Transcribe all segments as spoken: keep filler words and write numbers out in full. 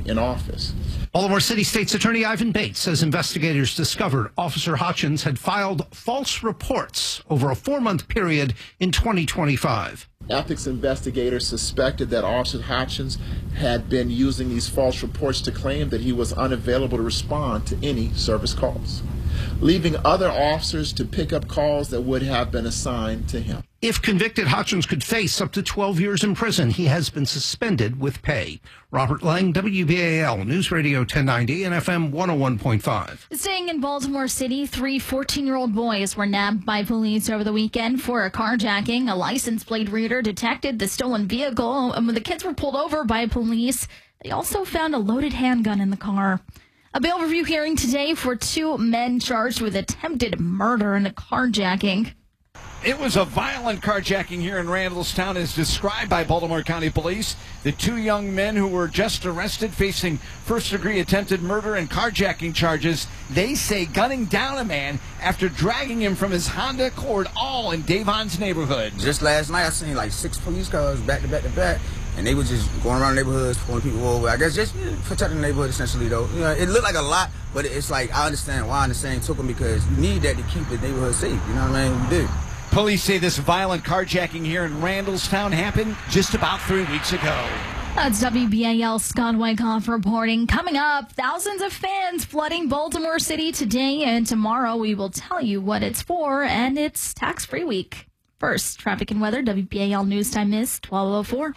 in office. Baltimore City State's Attorney Ivan Bates says investigators discovered Officer Hutchins had filed false reports over a four-month period in twenty twenty-five. Ethics investigators suspected that Officer Hutchins had been using these false reports to claim that he was unavailable to respond to any service calls, leaving other officers to pick up calls that would have been assigned to him. If convicted, Hutchins could face up to twelve years in prison. He has been suspended with pay. Robert Lang, W B A L News Radio ten ninety and F M one oh one point five. Staying in Baltimore City, three fourteen-year-old boys were nabbed by police over the weekend for a carjacking. A license plate reader detected the stolen vehicle. And when the kids were pulled over by police, they also found a loaded handgun in the car. A bail review hearing today for two men charged with attempted murder and a carjacking. It was a violent carjacking here in Randallstown as described by Baltimore County Police. The two young men who were just arrested facing first-degree attempted murder and carjacking charges, they say gunning down a man after dragging him from his Honda Accord, all in Davon's neighborhood. Just last night I seen like six police cars back to back to back, and they were just going around neighborhoods, pulling people over. I guess just protecting the neighborhood essentially though. You know, it looked like a lot, but it's like I understand why the same took them because you need that to keep the neighborhood safe. You know what I mean? We do. Police say this violent carjacking here in Randallstown happened just about three weeks ago. That's W B A L Scott Wyckoff reporting. Coming up, thousands of fans flooding Baltimore City today and tomorrow. We will tell you what it's for, and it's tax-free week. First, traffic and weather. W B A L News Time is twelve oh four.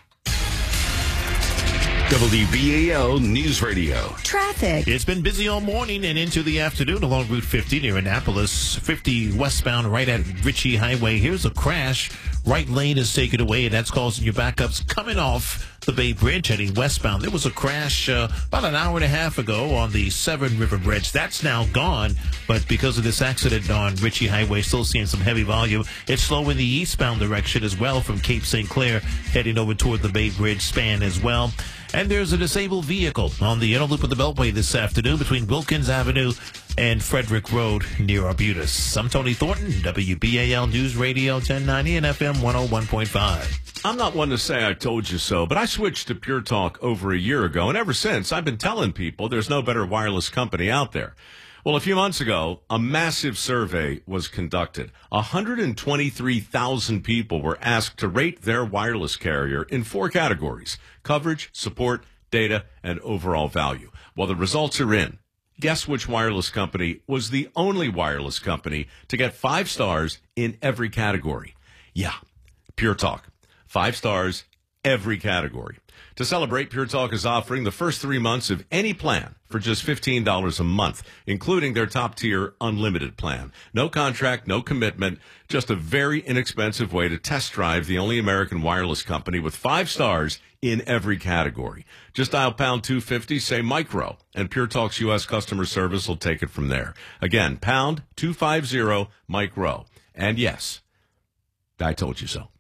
W B A L News Radio. Traffic. It's been busy all morning and into the afternoon along Route fifty near Annapolis. fifty westbound right at Ritchie Highway. Here's a crash. Right lane is taken away, and that's causing your backups coming off the Bay Bridge heading westbound. There was a crash uh, about an hour and a half ago on the Severn River Bridge. That's now gone, but because of this accident on Ritchie Highway, still seeing some heavy volume. It's slow in the eastbound direction as well from Cape Saint Clair heading over toward the Bay Bridge span as well. And there's a disabled vehicle on the inner loop of the Beltway this afternoon between Wilkins Avenue and Frederick Road near Arbutus. I'm Tony Thornton, W B A L News Radio ten ninety and F M one oh one point five. I'm not one to say I told you so, but I switched to Pure Talk over a year ago, and ever since I've been telling people there's no better wireless company out there. Well, a few months ago, a massive survey was conducted. one hundred twenty-three thousand people were asked to rate their wireless carrier in four categories: coverage, support, data, and overall value. Well, the results are in. Guess which wireless company was the only wireless company to get five stars in every category? Yeah, Pure Talk. Five stars, every category. To celebrate, Pure Talk is offering the first three months of any plan for just fifteen dollars a month, including their top-tier unlimited plan. No contract, no commitment, just a very inexpensive way to test drive the only American wireless company with five stars in every category. Just dial pound two fifty, say micro, and Pure Talk's U S customer service will take it from there. Again, pound two fifty, micro. And yes, I told you so.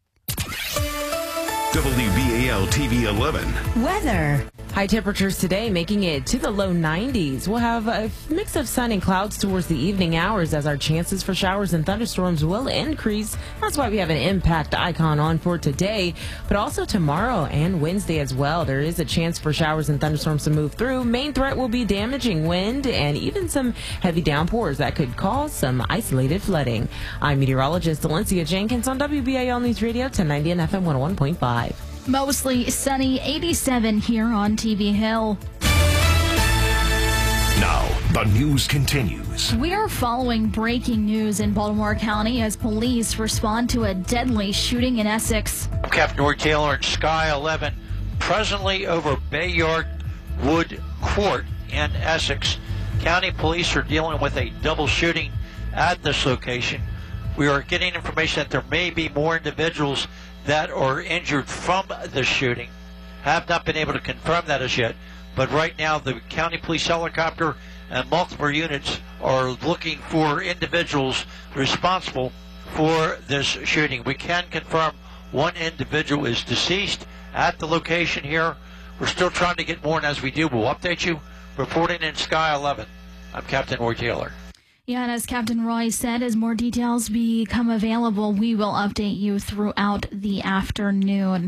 W B A L T V eleven. Weather. High temperatures today making it to the low nineties. We'll have a mix of sun and clouds towards the evening hours as our chances for showers and thunderstorms will increase. That's why we have an impact icon on for today, but also tomorrow and Wednesday as well. There is a chance for showers and thunderstorms to move through. Main threat will be damaging wind and even some heavy downpours that could cause some isolated flooding. I'm meteorologist Valencia Jenkins on W B A L News Radio ten ninety and F M one oh one point five. Mostly sunny, eighty-seven here on T V Hill. Now, the news continues. We are following breaking news in Baltimore County as police respond to a deadly shooting in Essex. I'm Captain Roy Taylor in Sky eleven, presently over Bayard Wood Court in Essex. County police are dealing with a double shooting at this location. We are getting information that there may be more individuals that are injured from the shooting. Have not been able to confirm that as yet, but right now the county police helicopter and multiple units are looking for individuals responsible for this shooting. We can confirm one individual is deceased at the location here. We're still trying to get more, and as we do, we'll update you. Reporting in Sky eleven, I'm Captain Roy Taylor. Yeah, and as Captain Roy said, as more details become available, we will update you throughout the afternoon.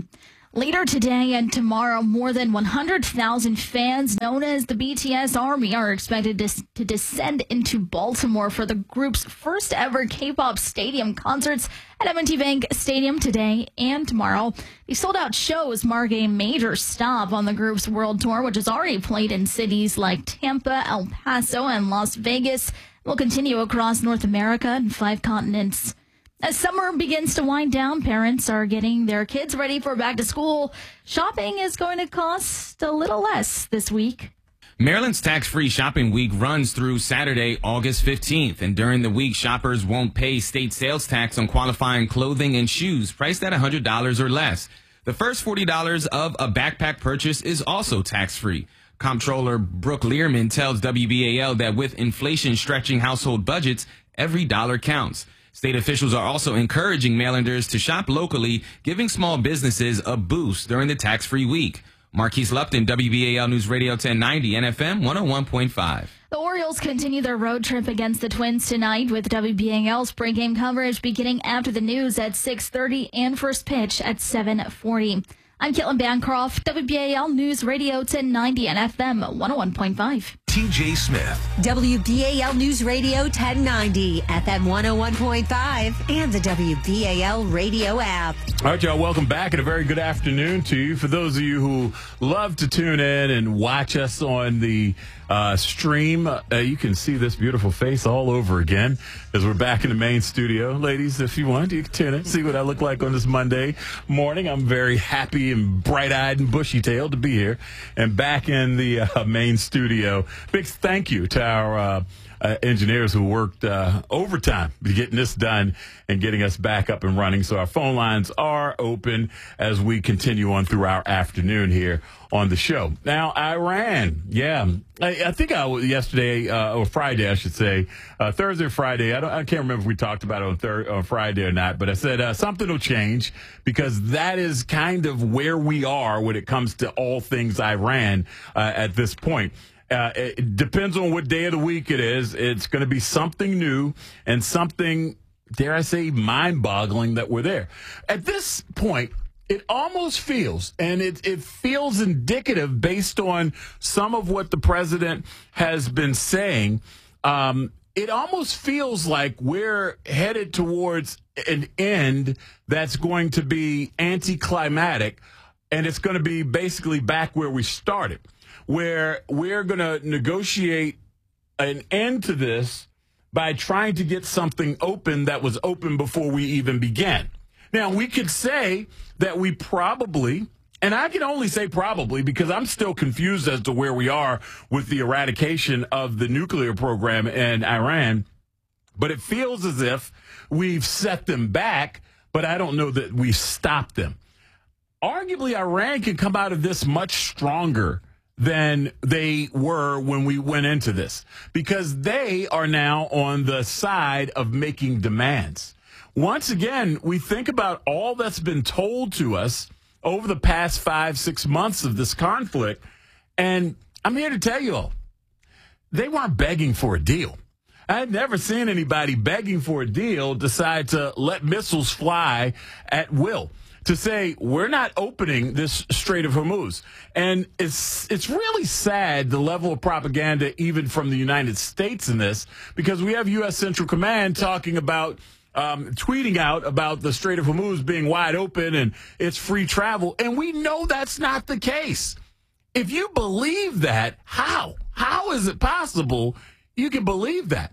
Later today and tomorrow, more than one hundred thousand fans known as the B T S Army are expected to, to descend into Baltimore for the group's first ever K-pop stadium concerts at M and T Bank Stadium today and tomorrow. These sold-out shows mark a major stop on the group's world tour, which has already played in cities like Tampa, El Paso, and Las Vegas. It will continue across North America and five continents. As summer begins to wind down, parents are getting their kids ready for back to school. Shopping is going to cost a little less this week. Maryland's tax-free shopping week runs through Saturday, August fifteenth, and during the week, shoppers won't pay state sales tax on qualifying clothing and shoes priced at one hundred dollars or less. The first forty dollars of a backpack purchase is also tax-free. Comptroller Brooke Learman tells W B A L that with inflation stretching household budgets, every dollar counts. State officials are also encouraging Marylanders to shop locally, giving small businesses a boost during the tax-free week. Marquise Lupton, W B A L News Radio ten ninety, N F M one oh one point five. The Orioles continue their road trip against the Twins tonight with W B A L's pregame coverage beginning after the news at six thirty and first pitch at seven forty. I'm Caitlin Bancroft, W B A L News Radio ten ninety and F M one oh one point five. T J Smith. W B A L News Radio ten ninety, F M one oh one point five, and the W B A L radio app. All right, y'all, welcome back and a very good afternoon to you. For those of you who love to tune in and watch us on the uh, stream, uh, you can see this beautiful face all over again as we're back in the main studio. Ladies, if you want, you can tune in, see what I look like on this Monday morning. I'm very happy and bright-eyed and bushy-tailed to be here and back in the uh, main studio. Big thank you to our uh, uh, engineers who worked uh, overtime getting this done and getting us back up and running. So our phone lines are open as we continue on through our afternoon here on the show. Now, Iran, yeah, I, I think I was yesterday uh, or Friday, I should say, uh, Thursday or Friday. I, don't, I can't remember if we talked about it on, thir- on Friday or not, but I said uh, something will change because that is kind of where we are when it comes to all things Iran uh, at this point. Uh, it depends on what day of the week it is. It's going to be something new and something, dare I say, mind-boggling that we're there. At this point, it almost feels, and it, it feels indicative based on some of what the president has been saying, um, it almost feels like we're headed towards an end that's going to be anticlimactic, and it's going to be basically back where we started, where we're going to negotiate an end to this by trying to get something open that was open before we even began. Now, we could say that we probably, and I can only say probably because I'm still confused as to where we are with the eradication of the nuclear program in Iran, but it feels as if we've set them back, but I don't know that we stopped them. Arguably, Iran can come out of this much stronger than they were when we went into this, because they are now on the side of making demands. Once again, we think about all that's been told to us over the past five, six months of this conflict, and I'm here to tell you all, they weren't begging for a deal. I had never seen anybody begging for a deal decide to let missiles fly at will, to say, we're not opening this Strait of Hormuz. And it's it's really sad, the level of propaganda even from the United States in this, because we have U S Central Command talking about, um, tweeting out about the Strait of Hormuz being wide open and it's free travel. And we know that's not the case. If you believe that, how? How is it possible you can believe that?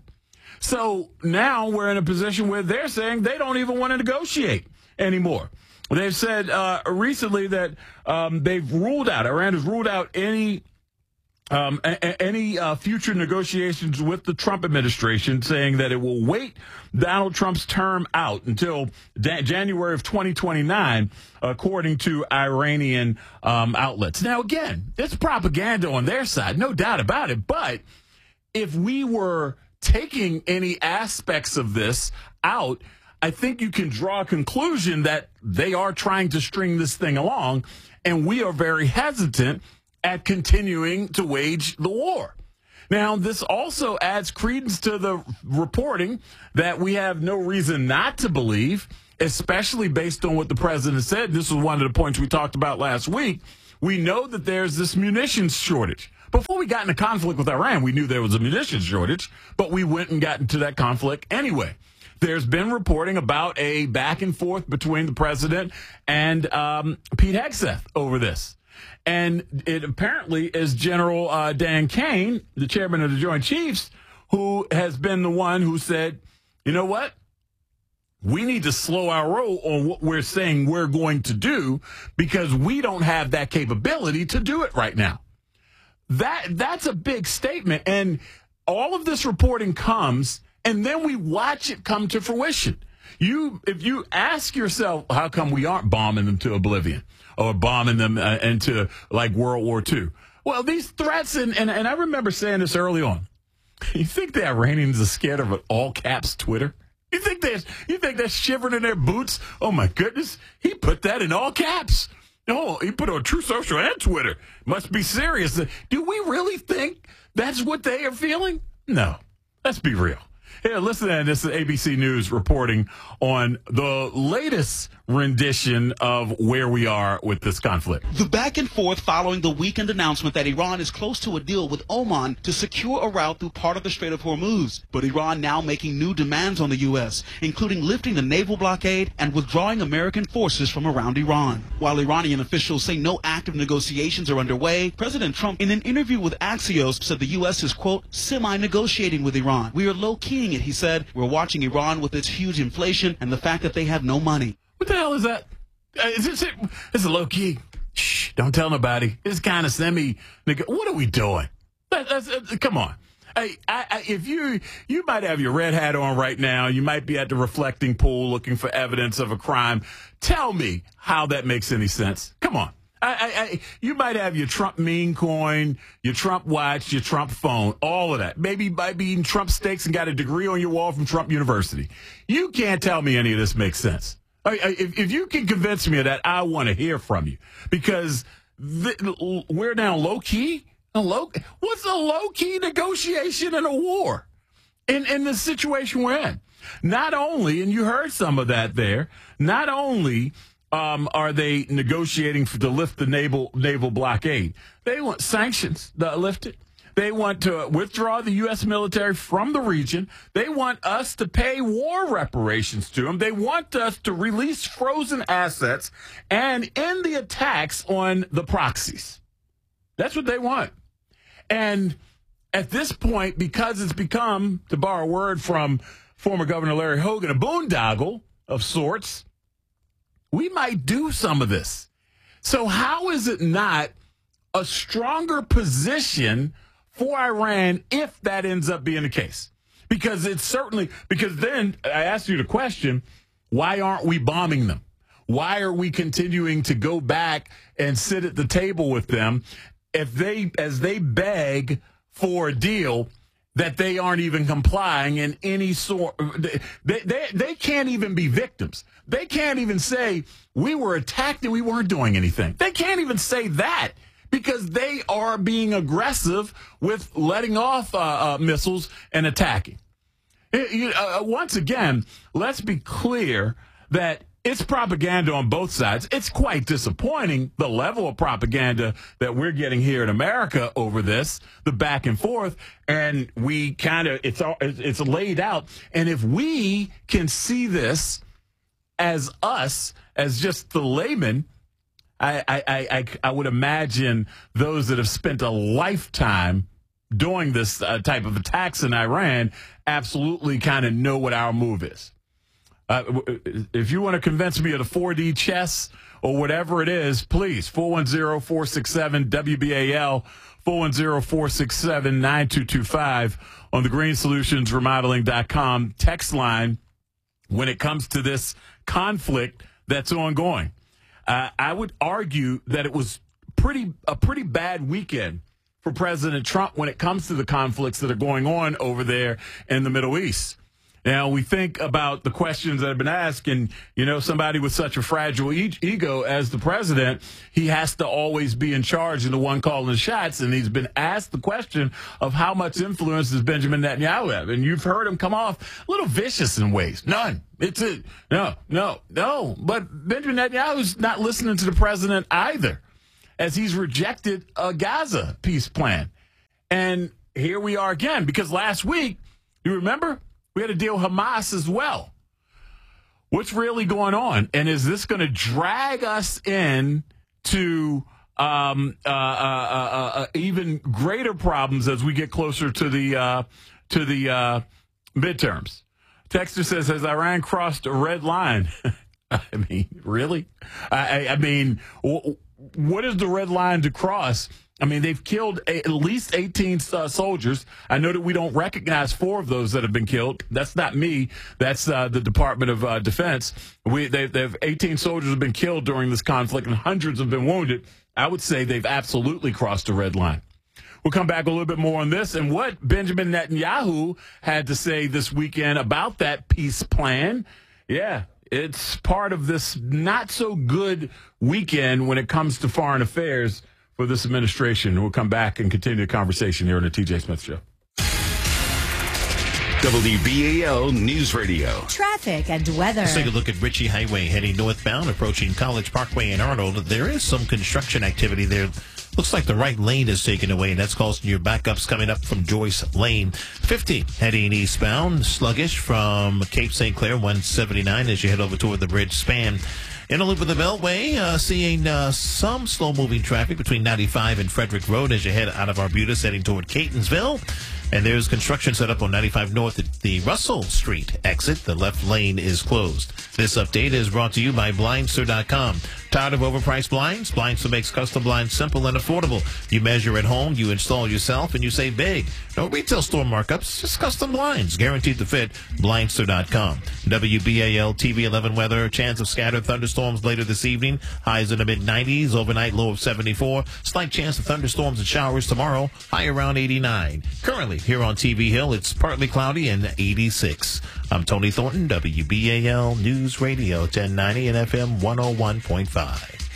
So now we're in a position where they're saying they don't even want to negotiate anymore. They've said uh, recently that um, they've ruled out, Iran has ruled out any um, a- any uh, future negotiations with the Trump administration, saying that it will wait Donald Trump's term out until da- January of twenty twenty-nine, according to Iranian um, outlets. Now, again, it's propaganda on their side, no doubt about it. But if we were taking any aspects of this out, I think you can draw a conclusion that they are trying to string this thing along, and we are very hesitant at continuing to wage the war. Now, this also adds credence to the reporting that we have no reason not to believe especially based on what the president said. This was one of the points we talked about last week. We know that there's this munitions shortage. Before we got into conflict with Iran, we knew there was a munitions shortage, but we went and got into that conflict anyway. There's been reporting about a back and forth between the president and um, Pete Hegseth over this. And it apparently is General uh, Dan Kane, the chairman of the Joint Chiefs, who has been the one who said, you know what? We need to slow our roll on what we're saying we're going to do because we don't have that capability to do it right now. That that's a big statement. And all of this reporting comes, and then we watch it come to fruition. You, if you ask yourself, how come we aren't bombing them to oblivion or bombing them uh, into like World War Two? Well, these threats, and, and, and I remember saying this early on. You think the Iranians are scared of an all caps Twitter? You think they're, you think they're shivering in their boots? Oh, my goodness. He put that in all caps. Oh, he put it on True Social and Twitter. Must be serious. Do we really think that's what they are feeling? No. Let's be real. Here, listen to this. Is A B C News reporting on the latest rendition of where we are with this conflict. The back and forth following the weekend announcement that Iran is close to a deal with Oman to secure a route through part of the Strait of Hormuz. But Iran now making new demands on the U S, including lifting the naval blockade and withdrawing American forces from around Iran. While Iranian officials say no active negotiations are underway, President Trump, in an interview with Axios, said the U S is, quote, semi-negotiating with Iran. We are low-keying it, he said. We're watching Iran with its huge inflation and the fact that they have no money. What the hell is that? Uh, is this it? It's a low key. Shh, don't tell nobody. It's kind of semi. What are we doing? That, that's, uh, come on. Hey, I, I, if you you might have your red hat on right now, you might be at the reflecting pool looking for evidence of a crime. Tell me how that makes any sense. Come on. I, I, I, you might have your Trump meme coin, your Trump watch, your Trump phone, all of that. Maybe you might be eating Trump steaks and got a degree on your wall from Trump University. You can't tell me any of this makes sense. If, if you can convince me of that, I want to hear from you because the, we're now low key. A low, what's a low key negotiation in a war? In in the situation we're in, not only, and you heard some of that there. Not only um, are they negotiating for, to lift the naval naval blockade, they want sanctions lifted. They want to withdraw the U S military from the region. They want us to pay war reparations to them. They want us to release frozen assets and end the attacks on the proxies. That's what they want. And at this point, because it's become, to borrow a word from former Governor Larry Hogan, a boondoggle of sorts, we might do some of this. So how is it not a stronger position for Iran if that ends up being the case? Because it's certainly, because then I asked you the question, why aren't we bombing them? Why are we continuing to go back and sit at the table with them if they, as they beg for a deal that they aren't even complying in any sort? They, they, they can't even be victims. They can't even say we were attacked and we weren't doing anything. They can't even say that, because they are being aggressive with letting off uh, uh, missiles and attacking. It, you, uh, once again, let's be clear that it's propaganda on both sides. It's quite disappointing, the level of propaganda that we're getting here in America over this, the back and forth, and we kind of, it's, it's laid out. And if we can see this as us, as just the layman, I, I, I, I would imagine those that have spent a lifetime doing this uh, type of attacks in Iran absolutely kind of know what our move is. Uh, if you want to convince me of the four D chess or whatever it is, please, four one zero, four six seven, W B A L, four one zero, four six seven, nine two two five on the green solutions remodeling dot com text line when it comes to this conflict that's ongoing. Uh, I would argue that it was pretty a pretty bad weekend for President Trump when it comes to the conflicts that are going on over there in the Middle East. Now, we think about the questions that have been asked, and, you know, somebody with such a fragile e- ego as the president, he has to always be in charge and the one calling the shots, and he's been asked the question of how much influence does Benjamin Netanyahu have, and you've heard him come off a little vicious in ways. None. It's a, no, no, no. But Benjamin Netanyahu's not listening to the president either, as he's rejected a Gaza peace plan. And here we are again, because last week, you remember, we had to deal with Hamas as well. What's really going on? And is this going to drag us in to um, uh, uh, uh, uh, even greater problems as we get closer to the uh, to the uh, midterms? Texter says, has Iran crossed a red line? I mean, really? I, I mean, w- what is the red line to cross? I mean, they've killed a, at least eighteen uh, soldiers. I know that we don't recognize four of those that have been killed. That's not me. That's uh, the Department of uh, Defense. We they, they've eighteen soldiers have been killed during this conflict, and hundreds have been wounded. I would say they've absolutely crossed the red line. We'll come back a little bit more on this and what Benjamin Netanyahu had to say this weekend about that peace plan. Yeah, it's part of this not so good weekend when it comes to foreign affairs for this administration. We'll come back and continue the conversation here on the T J Smith Show. W B A L News Radio. Traffic and weather. Let's take a look at Ritchie Highway heading northbound, approaching College Parkway in Arnold. There is some construction activity there. Looks like the right lane is taken away, and that's causing your backups coming up from Joyce Lane. fifty heading eastbound, sluggish from Cape Saint Clair, one seventy-nine as you head over toward the bridge span. In a loop of the Beltway, uh, seeing uh, some slow-moving traffic between ninety-five and Frederick Road as you head out of Arbutus heading toward Catonsville. And there's construction set up on ninety-five North at the Russell Street exit. The left lane is closed. This update is brought to you by Blindster dot com. Tired of overpriced blinds? Blindster makes custom blinds simple and affordable. You measure at home, you install yourself, and you save big. No retail store markups, just custom blinds. Guaranteed to fit. Blindster dot com. W B A L T V eleven weather. Chance of scattered thunderstorms later this evening. Highs in the mid nineties. Overnight low of seventy-four. Slight chance of thunderstorms and showers tomorrow. High around eighty-nine. Currently, here on T V Hill, it's partly cloudy and eighty-six. I'm Tony Thornton, W B A L News Radio ten ninety and F M one oh one point five.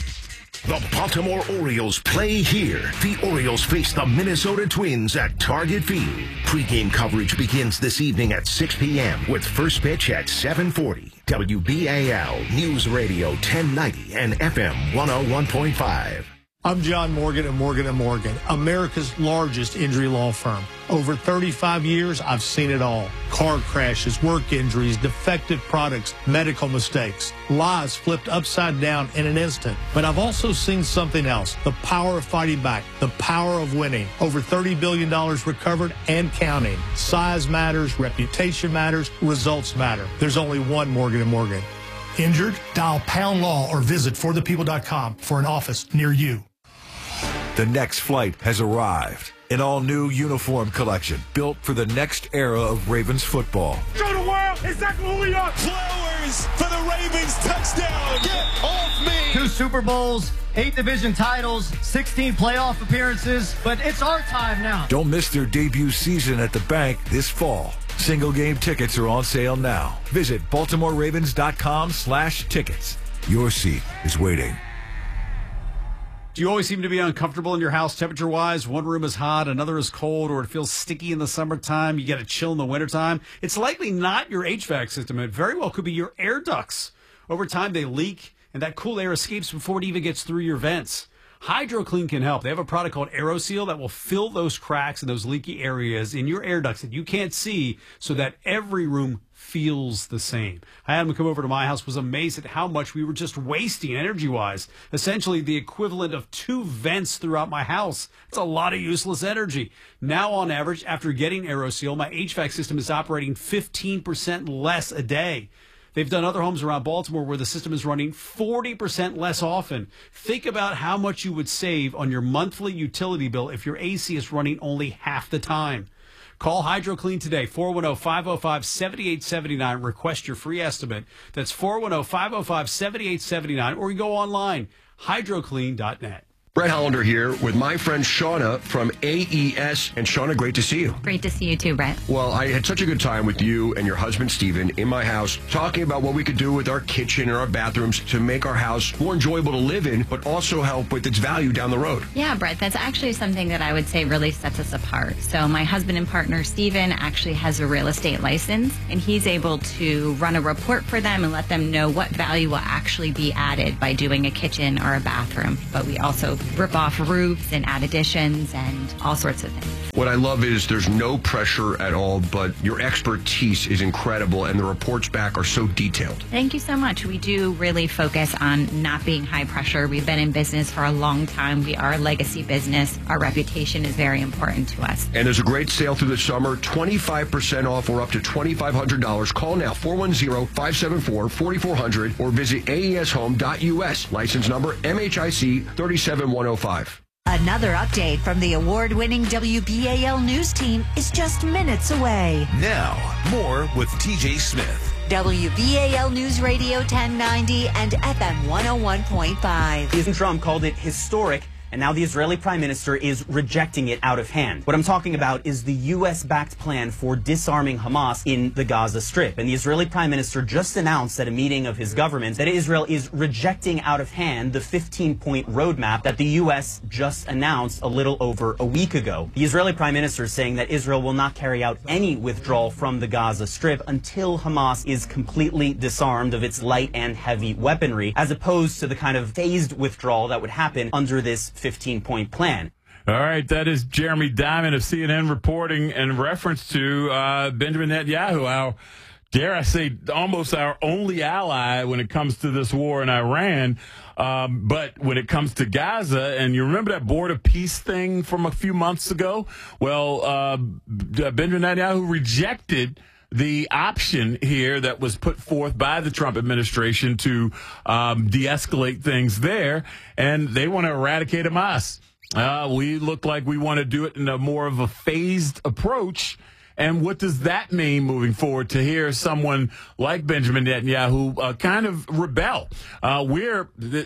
The Baltimore Orioles play here. The Orioles face the Minnesota Twins at Target Field. Pre-game coverage begins this evening at six p.m. with first pitch at seven forty. W B A L News Radio ten ninety and F M one oh one point five. I'm John Morgan at Morgan and Morgan, America's largest injury law firm. Over thirty-five years, I've seen it all. Car crashes, work injuries, defective products, medical mistakes, lives flipped upside down in an instant. But I've also seen something else, the power of fighting back, the power of winning. Over thirty billion dollars recovered and counting. Size matters, reputation matters, results matter. There's only one Morgan and Morgan. Injured? Dial Pound Law or visit for the people dot com for an office near you. The next flight has arrived. An all-new uniform collection built for the next era of Ravens football. Show the world exactly who we are. Flowers for the Ravens touchdown. Get off me. Two Super Bowls, eight division titles, sixteen playoff appearances, but it's our time now. Don't miss their debut season at the bank this fall. Single game tickets are on sale now. Visit Baltimore Ravens dot com slash tickets. Your seat is waiting. Do you always seem to be uncomfortable in your house temperature-wise? One room is hot, another is cold, or it feels sticky in the summertime, you get a chill in the wintertime? It's likely not your H V A C system. It very well could be your air ducts. Over time, they leak, and that cool air escapes before it even gets through your vents. HydroClean can help. They have a product called AeroSeal that will fill those cracks and those leaky areas in your air ducts that you can't see so that every room feels the same. I had him come over to my house, was amazed at how much we were just wasting energy-wise. Essentially the equivalent of two vents throughout my house. It's a lot of useless energy. Now, on average, after getting AeroSeal, my H V A C system is operating fifteen percent less a day. They've done other homes around Baltimore where the system is running forty percent less often. Think about how much you would save on your monthly utility bill if your A C is running only half the time. Call HydroClean today, four one zero, five zero five, seven eight seven nine. Request your free estimate. That's four one zero, five zero five, seven eight seven nine. Or you go online, hydroclean dot net. Brett Hollander here with my friend Shauna from A E S. And Shauna, great to see you. Great to see you too, Brett. Well, I had such a good time with you and your husband, Steven, in my house, talking about what we could do with our kitchen and our bathrooms to make our house more enjoyable to live in, but also help with its value down the road. Yeah, Brett, that's actually something that I would say really sets us apart. So my husband and partner, Steven, actually has a real estate license, and he's able to run a report for them and let them know what value will actually be added by doing a kitchen or a bathroom. But we also rip off roofs and add additions and all sorts of things. What I love is there's no pressure at all, but your expertise is incredible, and the reports back are so detailed. Thank you so much. We do really focus on not being high pressure. We've been in business for a long time. We are a legacy business. Our reputation is very important to us. And there's a great sale through the summer, twenty-five percent off or up to twenty-five hundred dollars. Call now, four one zero, five seven four, four four zero zero, or visit A E S home dot U S. License number M H I C three seven one zero five. Another update from the award-winning W B A L News team is just minutes away. Now, more with T J Smith. W B A L News Radio ten ninety and F M one oh one point five. President Trump called it historic, and now the Israeli Prime Minister is rejecting it out of hand. What I'm talking about is the U S-backed plan for disarming Hamas in the Gaza Strip. And the Israeli Prime Minister just announced at a meeting of his government that Israel is rejecting out of hand the fifteen-point roadmap that the U S just announced a little over a week ago. The Israeli Prime Minister is saying that Israel will not carry out any withdrawal from the Gaza Strip until Hamas is completely disarmed of its light and heavy weaponry, as opposed to the kind of phased withdrawal that would happen under this fifteen-point plan. All right, that is Jeremy Diamond of C N N reporting in reference to uh, Benjamin Netanyahu, our, dare I say, almost our only ally when it comes to this war in Iran. Um, but when it comes to Gaza, and you remember that Board of Peace thing from a few months ago? Well, uh, Benjamin Netanyahu rejected the option here that was put forth by the Trump administration to um, de-escalate things there, and they want to eradicate Hamas. Uh, we look like we want to do it in a more of a phased approach. And what does that mean moving forward to hear someone like Benjamin Netanyahu uh, kind of rebel? Uh, we're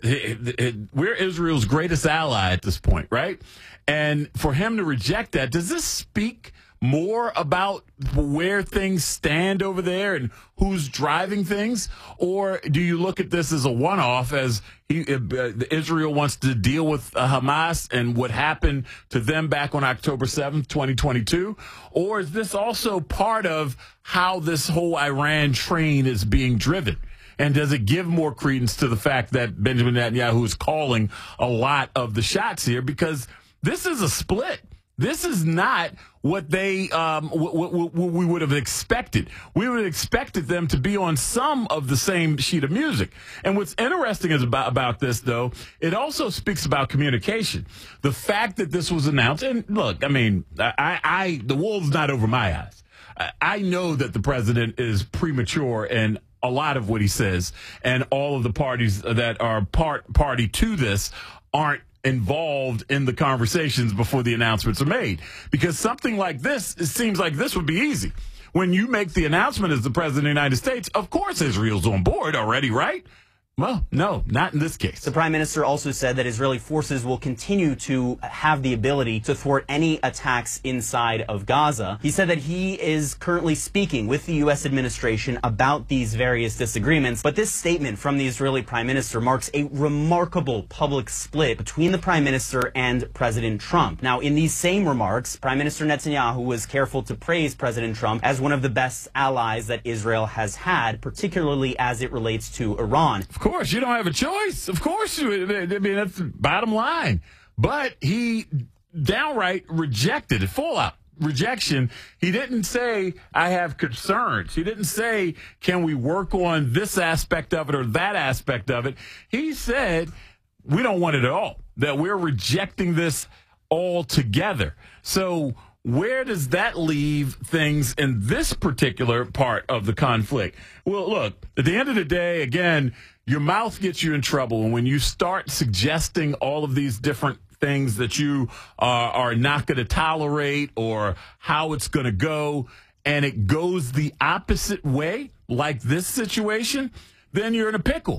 we're Israel's greatest ally at this point, right? And for him to reject that, does this speak more about where things stand over there and who's driving things? Or do you look at this as a one-off, as he, uh, Israel wants to deal with uh, Hamas and what happened to them back on October seventh, twenty twenty-two? Or is this also part of how this whole Iran train is being driven? And does it give more credence to the fact that Benjamin Netanyahu is calling a lot of the shots here? Because this is a split. This is not what they um, what, what, what we would have expected. We would have expected them to be on some of the same sheet of music. And what's interesting is about, about this, though, it also speaks about communication. The fact that this was announced, and look, I mean, I, I the wool's not over my eyes. I, I know that the president is premature in a lot of what he says, and all of the parties that are part party to this aren't involved in the conversations before the announcements are made. Because something like this, it seems like this would be easy. When you make the announcement as the president of the United States, of course Israel's on board already, right? Well, no, not in this case. The prime minister also said that Israeli forces will continue to have the ability to thwart any attacks inside of Gaza. He said that he is currently speaking with the U S administration about these various disagreements, but this statement from the Israeli prime minister marks a remarkable public split between the prime minister and President Trump. Now, in these same remarks, Prime Minister Netanyahu was careful to praise President Trump as one of the best allies that Israel has had, particularly as it relates to Iran. Of course, you don't have a choice. Of course, you, I mean, that's the bottom line. But he downright rejected it, full out rejection. He didn't say, I have concerns. He didn't say, can we work on this aspect of it or that aspect of it? He said, we don't want it at all, that we're rejecting this altogether. So where does that leave things in this particular part of the conflict? Well, look, at the end of the day, again, your mouth gets you in trouble. And when you start suggesting all of these different things that you uh, are not going to tolerate or how it's going to go, and it goes the opposite way, like this situation, then you're in a pickle.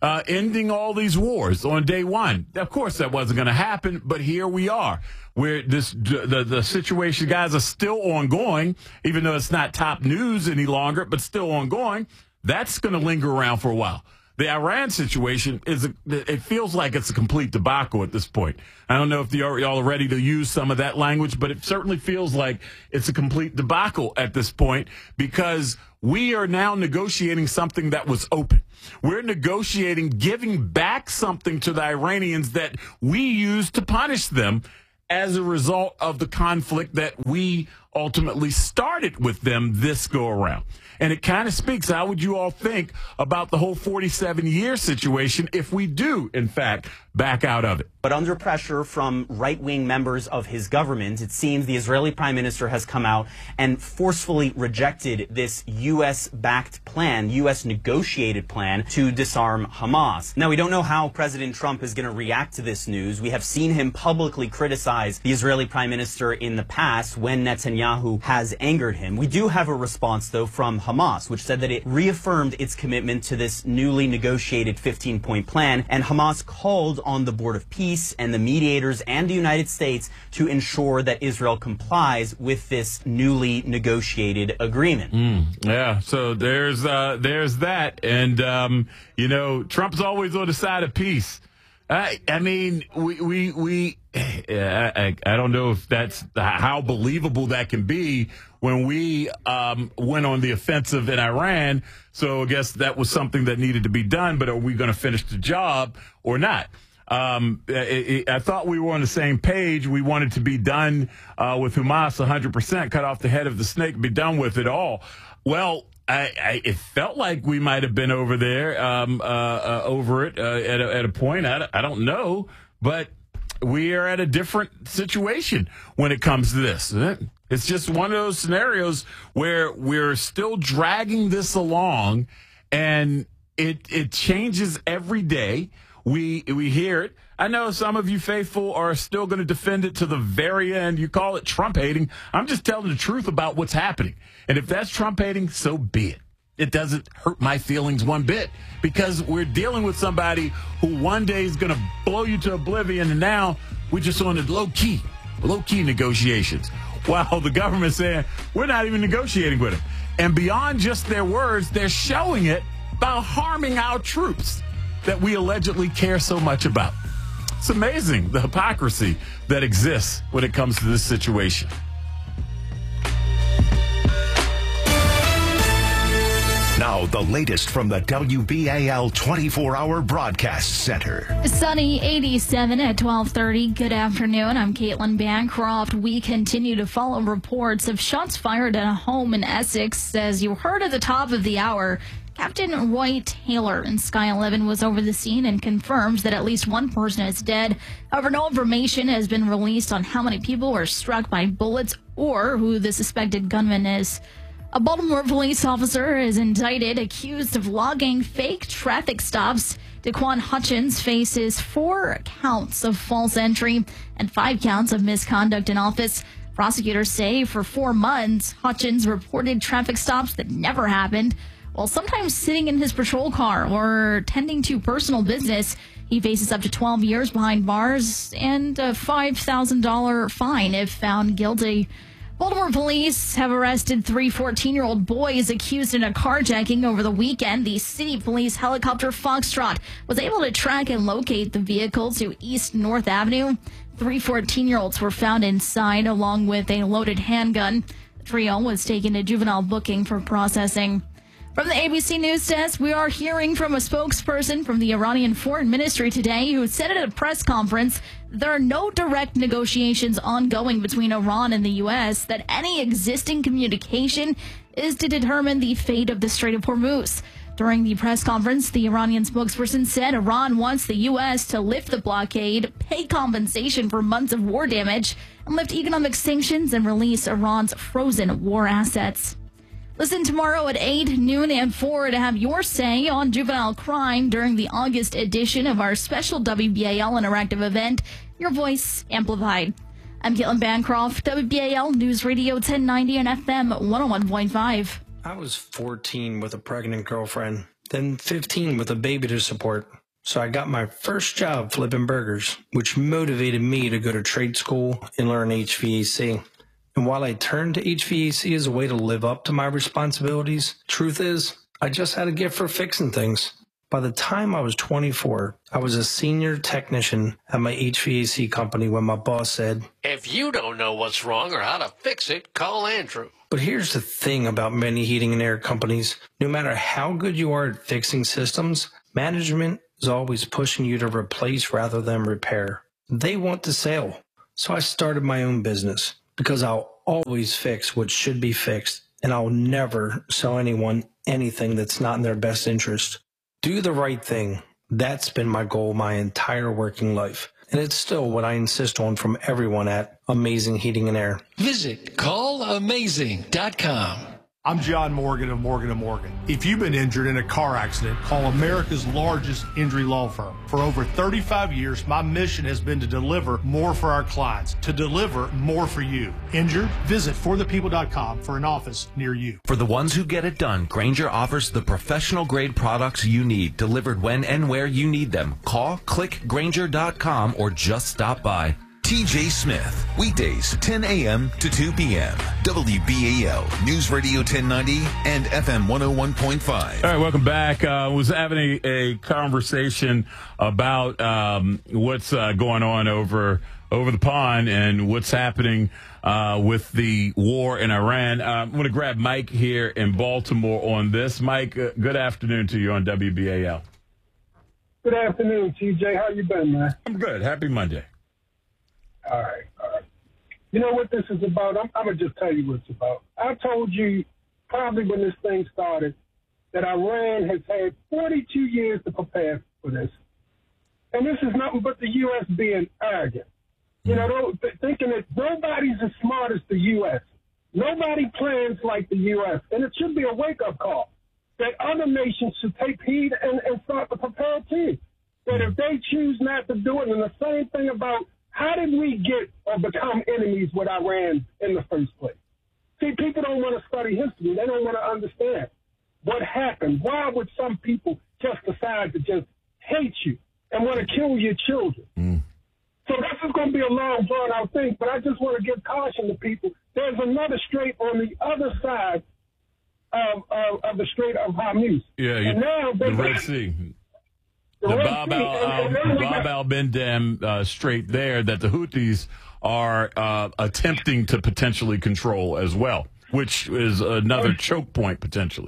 uh, ending all these wars on day one. Of course, that wasn't going to happen, but here we are. Where this the the situation, guys, are still ongoing, even though it's not top news any longer, but still ongoing. That's going to linger around for a while. The Iran situation is a, it feels like it's a complete debacle at this point. I don't know if y'all are ready to use some of that language, but it certainly feels like it's a complete debacle at this point because we are now negotiating something that was open. We're negotiating giving back something to the Iranians that we used to punish them as a result of the conflict that we ultimately started with them this go around. And it kind of speaks, how would you all think about the whole forty-seven year situation if we do, in fact, back out of it? But under pressure from right-wing members of his government, it seems the Israeli prime minister has come out and forcefully rejected this U S-backed plan, U S negotiated plan to disarm Hamas. Now, we don't know how President Trump is going to react to this news. We have seen him publicly criticize the Israeli prime minister in the past when Netanyahu has angered him. We do have a response, though, from Hamas, which said that it reaffirmed its commitment to this newly negotiated fifteen point plan, and Hamas called on the Board of Peace and the mediators and the United States to ensure that Israel complies with this newly negotiated agreement. Mm, yeah, so there's uh, there's that, and um, you know, Trump's always on the side of peace. I, I mean, we we we. I, I don't know if that's how believable that can be when we um, went on the offensive in Iran. So I guess that was something that needed to be done. But are we going to finish the job or not? Um, it, it, I thought we were on the same page. We wanted to be done uh, with Hamas one hundred percent, cut off the head of the snake, be done with it all. Well, I, I, it felt like we might have been over there, um, uh, uh, over it uh, at, a, at a point. I, I don't know, but we are at a different situation when it comes to this. It's just one of those scenarios where we're still dragging this along, and it it changes every day. We we hear it. I know some of you faithful are still going to defend it to the very end. You call it Trump hating. I'm just telling the truth about what's happening. And if that's Trump hating, so be it. It doesn't hurt my feelings one bit because we're dealing with somebody who one day is going to blow you to oblivion, and now we're just on the low key, low key negotiations. While the government's saying we're not even negotiating with them. And beyond just their words, they're showing it by harming our troops that we allegedly care so much about. It's amazing the hypocrisy that exists when it comes to this situation. Now, the latest from the W B A L twenty-four hour Broadcast Center. Sunny eighty-seven at twelve thirty. Good afternoon. I'm Caitlin Bancroft. We continue to follow reports of shots fired at a home in Essex. As you heard at the top of the hour, Captain Roy Taylor in Sky eleven was over the scene and confirmed that at least one person is dead. However, no information has been released on how many people were struck by bullets or who the suspected gunman is. A Baltimore police officer is indicted, accused of logging fake traffic stops. Daquan Hutchins faces four counts of false entry and five counts of misconduct in office. Prosecutors say for four months, Hutchins reported traffic stops that never happened. While sometimes sitting in his patrol car or tending to personal business, he faces up to twelve years behind bars and a five thousand dollars fine if found guilty. Baltimore police have arrested three fourteen-year-old boys accused in a carjacking over the weekend. The city police helicopter Foxtrot was able to track and locate the vehicle to East North Avenue. Three fourteen-year-olds were found inside along with a loaded handgun. The trio was taken to juvenile booking for processing. From the A B C News Desk, we are hearing from a spokesperson from the Iranian Foreign Ministry today who said at a press conference there are no direct negotiations ongoing between Iran and the U S, that any existing communication is to determine the fate of the Strait of Hormuz. During the press conference, the Iranian spokesperson said Iran wants the U S to lift the blockade, pay compensation for months of war damage, and lift economic sanctions and release Iran's frozen war assets. Listen tomorrow at eight, noon, and four to have your say on juvenile crime during the August edition of our special W B A L interactive event, Your Voice Amplified. I'm Caitlin Bancroft, W B A L News Radio ten ninety and F M one oh one point five. I was fourteen with a pregnant girlfriend. then fifteen with a baby to support. So I got my first job flipping burgers, which motivated me to go to trade school and learn H V A C. And while I turned to H V A C as a way to live up to my responsibilities, truth is, I just had a gift for fixing things. By the time I was twenty-four, I was a senior technician at my H V A C company when my boss said, "If you don't know what's wrong or how to fix it, call Andrew." But here's the thing about many heating and air companies. No matter how good you are at fixing systems, management is always pushing you to replace rather than repair. They want to sell. So I started my own business because I'll always fix what should be fixed, and I'll never sell anyone anything that's not in their best interest. Do the right thing. That's been my goal my entire working life. And it's still what I insist on from everyone at Amazing Heating and Air. Visit call amazing dot com. I'm John Morgan of Morgan and Morgan. If you've been injured in a car accident, call America's largest injury law firm. For over thirty-five years, my mission has been to deliver more for our clients, to deliver more for you. Injured? Visit for the people dot com for an office near you. For the ones who get it done, Grainger offers the professional-grade products you need, delivered when and where you need them. Call, click Grainger dot com, or just stop by. T J Smith, weekdays ten a.m. to two p.m. W B A L News Radio ten ninety and F M one oh one point five. All right, welcome back. I uh, was having a, a conversation about um, what's uh, going on over over the pond and what's happening uh, with the war in Iran. Uh, I'm going to grab Mike here in Baltimore on this. Mike, uh, good afternoon to you on W B A L. Good afternoon, T J. How you been, man? I'm good. Happy Monday. All right, all right. You know what this is about? I'm, I'm going to just tell you what it's about. I told you probably when this thing started that Iran has had forty-two years to prepare for this. And this is nothing but the U S being arrogant. You know, th- thinking that nobody's as smart as the U S. Nobody plans like the U S. And it should be a wake-up call that other nations should take heed and, and start to prepare too. That if they choose not to do it, and the same thing about how did we get or become enemies with Iran in the first place? See, people don't want to study history. They don't want to understand what happened. Why would some people just decide to just hate you and want to kill your children? Mm. So this is going to be a long, drawn-out thing, but I just want to give caution to people. There's another strait on the other side of, of, of the Strait of Hormuz. Yeah, you, and now the Red Sea. The, the Bab al, Bab al Bandam uh, Strait there that the Houthis are uh, attempting to potentially control as well, which is another choke point potentially.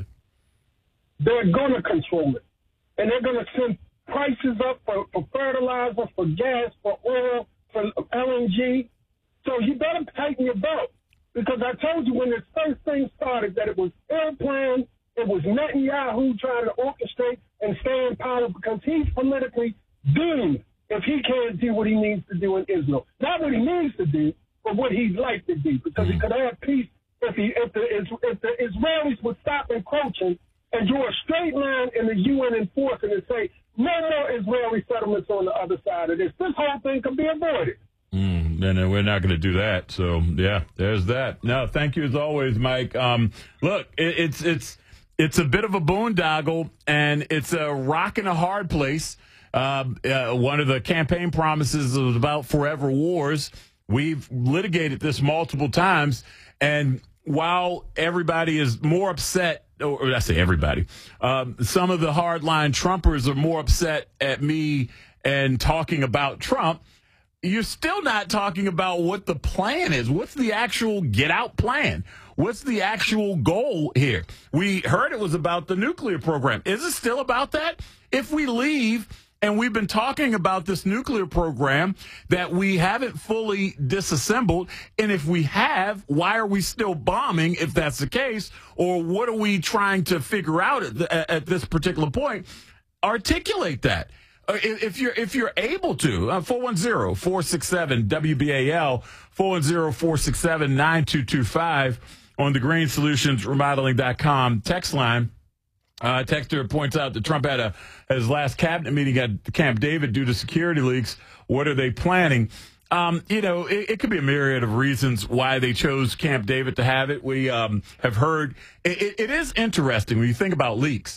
They're going to control it. And they're going to send prices up for, for fertilizer, for gas, for oil, for L N G. So you better tighten your belt. Because I told you when this first thing started that it was ill-planned, it was Netanyahu trying to orchestrate and stay in power because he's politically doomed if he can't do what he needs to do in Israel. Not what he needs to do, but what he'd like to do, because he could have peace if, he, if, the, if the Israelis would stop encroaching and draw a straight line in the U N enforcement and say, no more Israeli settlements on the other side of this. This whole thing could be avoided. Mm, and we're not going to do that. So, yeah, there's that. No, thank you as always, Mike. Um, look, it, it's it's... It's a bit of a boondoggle, and it's a rock and a hard place. Uh, uh, one of the campaign promises was about forever wars. We've litigated this multiple times, and while everybody is more upset, or I say everybody, um, some of the hardline Trumpers are more upset at me and talking about Trump, you're still not talking about what the plan is. What's the actual get-out plan? What's the actual goal here? We heard it was about the nuclear program. Is it still about that? If we leave, and we've been talking about this nuclear program that we haven't fully disassembled, and if we have, why are we still bombing if that's the case? Or what are we trying to figure out at, the, at this particular point? Articulate that. If you're if you're able to, uh, four one zero, four six seven, W B A L, four one zero, four six seven, nine two two five on the green solutions remodeling dot com text line. Uh, texter points out that Trump had a his last cabinet meeting at Camp David due to security leaks. What are they planning? Um, you know, it, it could be a myriad of reasons why they chose Camp David to have it. We um, have heard it, it is interesting when you think about leaks.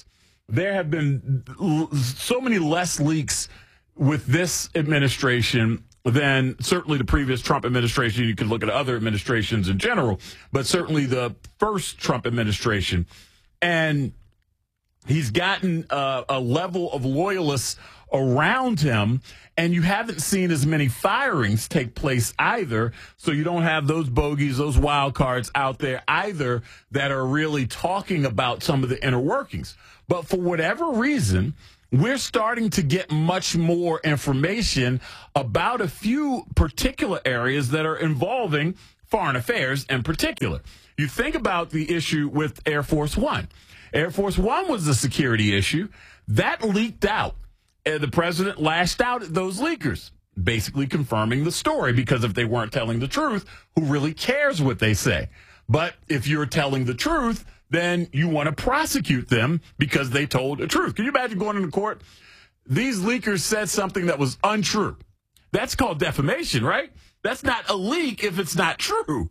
there have been l- so many less leaks with this administration than certainly the previous Trump administration. You could look at other administrations in general, but certainly the first Trump administration. And he's gotten uh, a level of loyalists around him, and you haven't seen as many firings take place either. So you don't have those bogeys, those wild cards out there either that are really talking about some of the inner workings. But for whatever reason, we're starting to get much more information about a few particular areas that are involving foreign affairs in particular. You think about the issue with Air Force One. Air Force One was a security issue. That leaked out. And the president lashed out at those leakers, basically confirming the story, because if they weren't telling the truth, who really cares what they say? But if you're telling the truth, then you want to prosecute them because they told the truth. Can you imagine going into court? These leakers said something that was untrue. That's called defamation, right? That's not a leak if it's not true.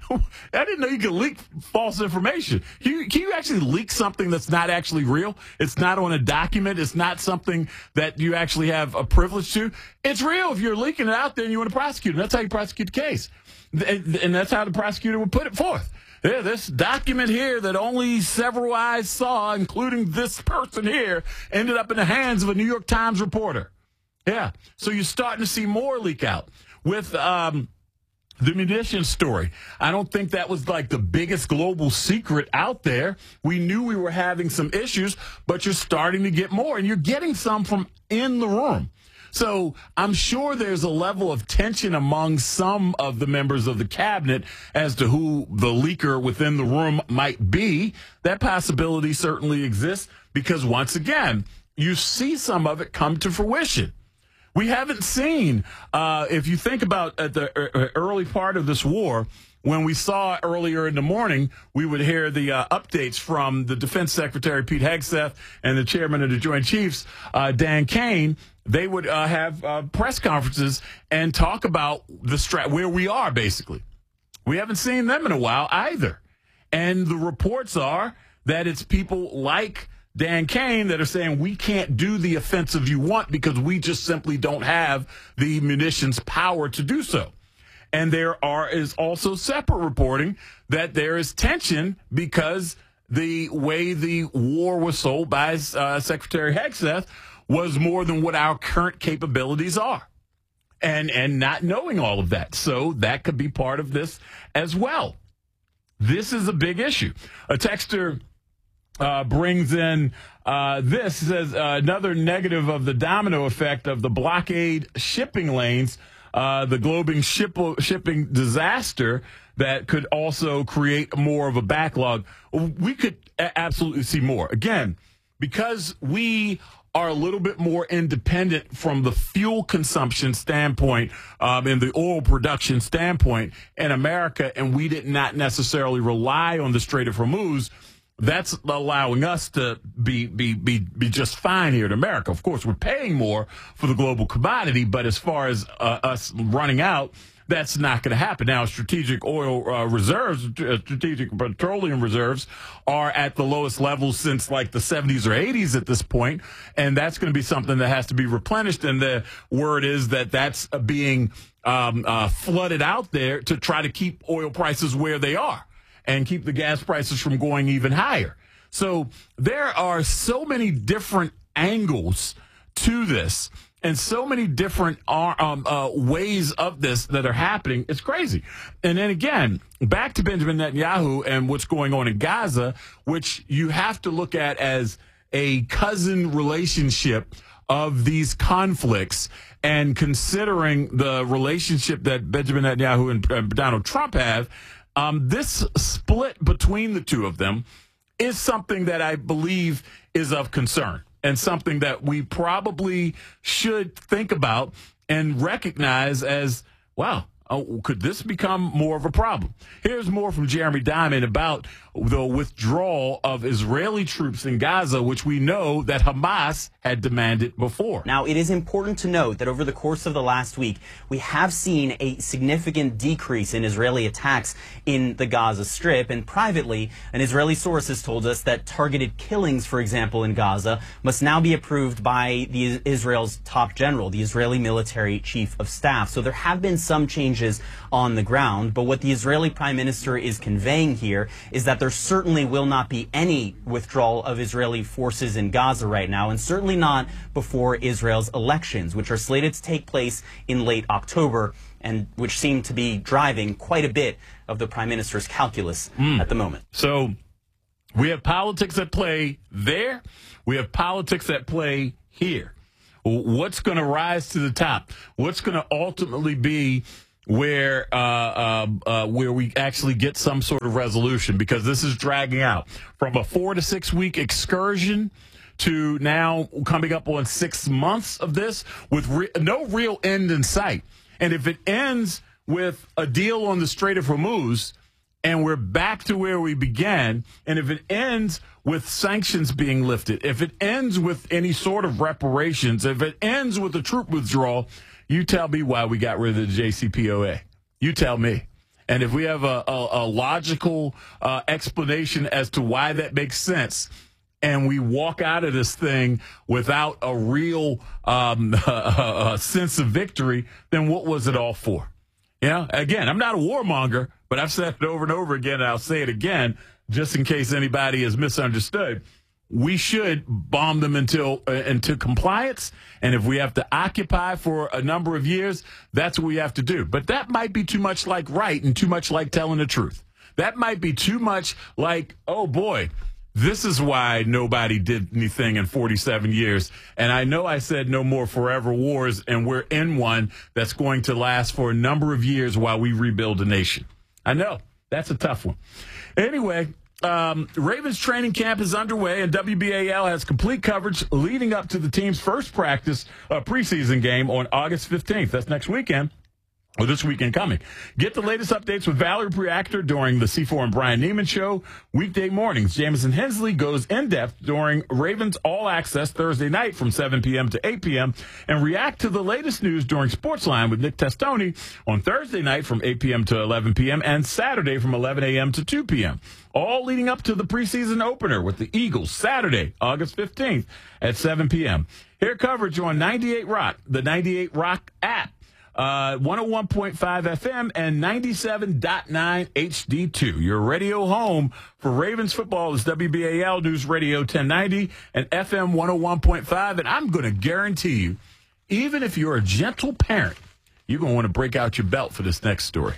I didn't know you could leak false information. Can you, can you actually leak something that's not actually real? It's not on a document. It's not something that you actually have a privilege to. It's real. If you're leaking it out there and you want to prosecute it, that's how you prosecute the case. And, and that's how the prosecutor would put it forth. Yeah, this document here that only several eyes saw, including this person here, ended up in the hands of a New York Times reporter. Yeah. So you're starting to see more leak out. With um, the munitions story, I don't think that was like the biggest global secret out there. We knew we were having some issues, but you're starting to get more, and you're getting some from in the room. So I'm sure there's a level of tension among some of the members of the cabinet as to who the leaker within the room might be. That possibility certainly exists because, once again, you see some of it come to fruition. We haven't seen, uh, if you think about at the early part of this war, when we saw earlier in the morning, we would hear the uh, updates from the Defense Secretary, Pete Hegseth, and the chairman of the Joint Chiefs, uh, Dan Kane. They would uh, have uh, press conferences and talk about the strat where we are, basically. We haven't seen them in a while either. And the reports are that it's people like Dan Kane that are saying we can't do the offensive you want because we just simply don't have the munitions power to do so. And there are is also separate reporting that there is tension because the way the war was sold by uh, Secretary Hegseth was more than what our current capabilities are. And and not knowing all of that. So that could be part of this as well. This is a big issue. A texter uh, brings in uh, this, says uh, another negative of the domino effect of the blockade shipping lanes, uh, the globing ship, shipping disaster that could also create more of a backlog. We could a- absolutely see more. Again, because we are a little bit more independent from the fuel consumption standpoint um, and the oil production standpoint in America, and we did not necessarily rely on the Strait of Hormuz. That's allowing us to be, be, be, be just fine here in America. Of course, we're paying more for the global commodity, but as far as uh, us running out, that's not going to happen. Now, strategic oil uh, reserves, uh, strategic petroleum reserves are at the lowest level since like the seventies or eighties at this point, and that's going to be something that has to be replenished. And the word is that that's uh, being um, uh, flooded out there to try to keep oil prices where they are and keep the gas prices from going even higher. So there are so many different angles to this and so many different um, uh, ways of this that are happening. It's crazy. And then again, back to Benjamin Netanyahu and what's going on in Gaza, which you have to look at as a cousin relationship of these conflicts. And considering the relationship that Benjamin Netanyahu and uh, Donald Trump have, um, this split between the two of them is something that I believe is of concern. And something that we probably should think about and recognize as, wow, Uh, could this become more of a problem? Here's more from Jeremy Diamond about the withdrawal of Israeli troops in Gaza, which we know that Hamas had demanded before. Now, it is important to note that over the course of the last week, we have seen a significant decrease in Israeli attacks in the Gaza Strip. And privately, an Israeli source has told us that targeted killings, for example, in Gaza, must now be approved by the Israel's top general, the Israeli military chief of staff. So there have been some changes on the ground. But what the Israeli prime minister is conveying here is that there certainly will not be any withdrawal of Israeli forces in Gaza right now, and certainly not before Israel's elections, which are slated to take place in late October, and which seem to be driving quite a bit of the prime minister's calculus mm. at the moment. So we have politics at play there. We have politics at play here. What's going to rise to the top? What's going to ultimately be where uh, uh, uh, where we actually get some sort of resolution? Because this is dragging out from a four to six week excursion to now coming up on six months of this with re- no real end in sight. And if it ends with a deal on the Strait of Hormuz and we're back to where we began, and if it ends with sanctions being lifted, if it ends with any sort of reparations, if it ends with a troop withdrawal, you tell me why we got rid of the J C P O A. You tell me. And if we have a, a, a logical uh, explanation as to why that makes sense, and we walk out of this thing without a real um, a, a sense of victory, then what was it all for? You know, again, I'm not a warmonger, but I've said it over and over again, and I'll say it again, just in case anybody is misunderstood. We should bomb them until uh, into compliance, and if we have to occupy for a number of years, that's what we have to do. But that might be too much like right and too much like telling the truth. That might be too much like, oh boy, this is why nobody did anything in forty-seven years. And I know I said no more forever wars, and we're in one that's going to last for a number of years while we rebuild a nation. I know. That's a tough one. Anyway, um, Ravens training camp is underway, and W B A L has complete coverage leading up to the team's first practice uh, preseason game on August fifteenth. That's next weekend. Or this weekend coming. Get the latest updates with Valerie Preactor during the C four and Brian Neiman Show weekday mornings. Jamison Hensley goes in-depth during Ravens All Access Thursday night from seven p.m. to eight p.m. and react to the latest news during Sportsline with Nick Testoni on Thursday night from eight p.m. to eleven p.m. and Saturday from eleven a.m. to two p.m. All leading up to the preseason opener with the Eagles Saturday, August fifteenth at seven p.m. Hear coverage on ninety-eight Rock, the ninety-eight Rock app. Uh, one oh one point five F M and ninety-seven point nine H D two. Your radio home for Ravens football is W B A L News Radio ten ninety and F M one oh one point five. And I'm going to guarantee you, even if you're a gentle parent, you're going to want to break out your belt for this next story.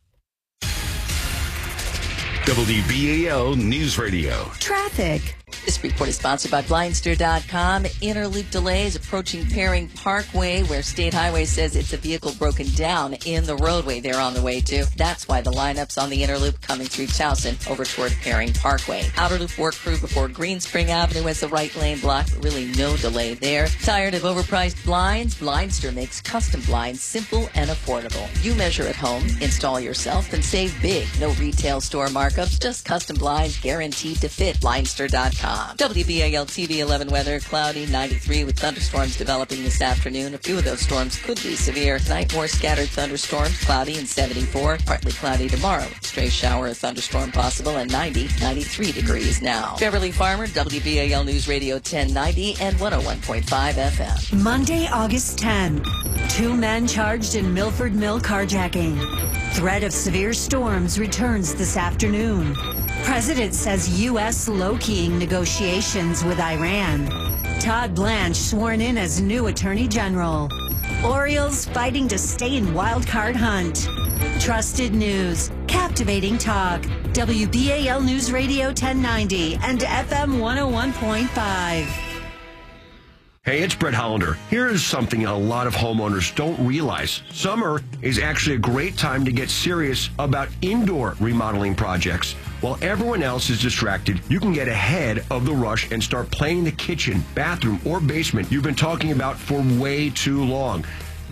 W B A L News Radio. Traffic. This report is sponsored by Blindster dot com. Interloop delays approaching Paring Parkway, where State Highway says it's a vehicle broken down in the roadway they're on the way to. That's why the lineup's on the Interloop coming through Towson over toward Paring Parkway. Outer Loop work crew before Green Spring Avenue has the right lane blocked, but really no delay there. Tired of overpriced blinds? Blindster makes custom blinds simple and affordable. You measure at home, install yourself, and save big. No retail store markups, just custom blinds guaranteed to fit. Blindster dot com. W B A L T V eleven weather, cloudy, ninety-three with thunderstorms developing this afternoon. A few of those storms could be severe. Tonight, more scattered thunderstorms, cloudy and seventy-four. Partly cloudy tomorrow. Stray shower or thunderstorm possible and ninety, ninety-three degrees now. Beverly Farmer, W B A L News Radio ten ninety and one oh one point five F M. Monday, August tenth. Two men charged in Milford Mill carjacking. Threat of severe storms returns this afternoon. President says U S low-keying negotiations with Iran. Todd Blanche sworn in as new Attorney General. Orioles fighting to stay in wild card hunt. Trusted news, captivating talk. W B A L News Radio ten ninety and F M one oh one point five. Hey, it's Brett Hollander. Here's something a lot of homeowners don't realize. Summer is actually a great time to get serious about indoor remodeling projects. While everyone else is distracted, you can get ahead of the rush and start playing the kitchen, bathroom, or basement you've been talking about for way too long.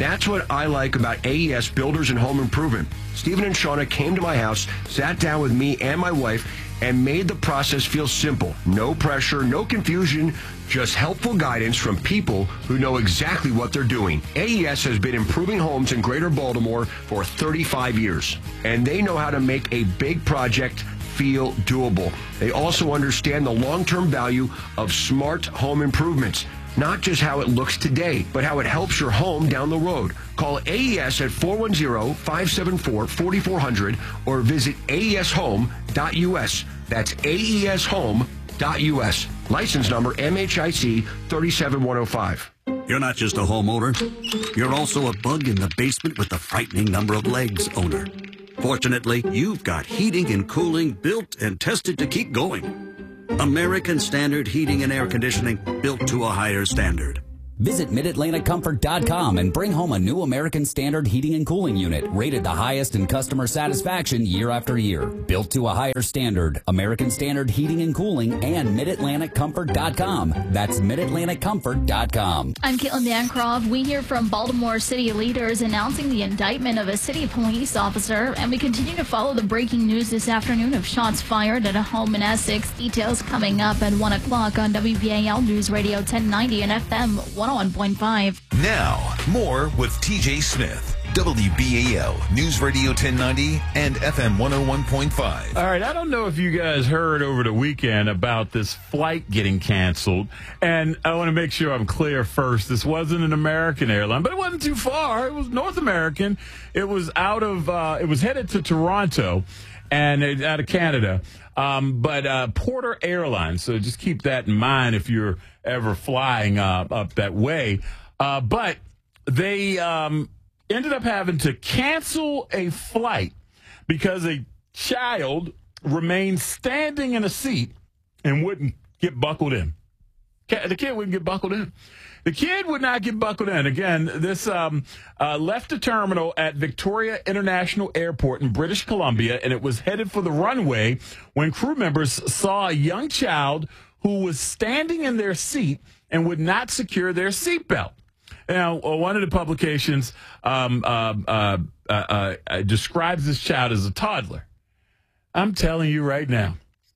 That's what I like about A E S Builders and Home Improvement. Stephen and Shauna came to my house, sat down with me and my wife, and made the process feel simple. No pressure, no confusion, just helpful guidance from people who know exactly what they're doing. A E S has been improving homes in Greater Baltimore for thirty-five years, and they know how to make a big project feel doable. They also understand the long-term value of smart home improvements. Not just how it looks today, but how it helps your home down the road. Call A E S at four one zero, five seven four, four four zero zero or visit A E S home dot U S. That's A E S home dot U S. License number M H I C three seven one zero five. You're not just a homeowner. You're also a bug in the basement with the frightening number of legs owner. Fortunately, you've got heating and cooling built and tested to keep going. American Standard Heating and Air Conditioning, built to a higher standard. Visit Mid Atlantic Comfort dot com and bring home a new American Standard heating and cooling unit, rated the highest in customer satisfaction year after year. Built to a higher standard, American Standard Heating and Cooling and Mid Atlantic Comfort dot com. That's Mid Atlantic Comfort dot com. I'm Caitlin Bancroft. We hear from Baltimore city leaders announcing the indictment of a city police officer, and we continue to follow the breaking news this afternoon of shots fired at a home in Essex. Details coming up at one o'clock on W B A L News Radio ten ninety and F M one oh one point five. Now, more with T J Smith, W B A L News Radio ten ninety and F M one oh one point five. All right, I don't know if you guys heard over the weekend about this flight getting canceled, and I want to make sure I'm clear first. This wasn't an American airline, but it wasn't too far. It was North American. It was out of, uh, it was headed to Toronto, and it, out of Canada. Um, but uh, Porter Airlines, so just keep that in mind if you're ever flying uh, up that way. Uh, but they um, ended up having to cancel a flight because a child remained standing in a seat and wouldn't get buckled in. The kid wouldn't get buckled in. The kid would not get buckled in. Again, this um, uh, left the terminal at Victoria International Airport in British Columbia, and it was headed for the runway when crew members saw a young child who was standing in their seat and would not secure their seatbelt. Now, one of the publications um, uh, uh, uh, uh, describes this child as a toddler. I'm telling you right now,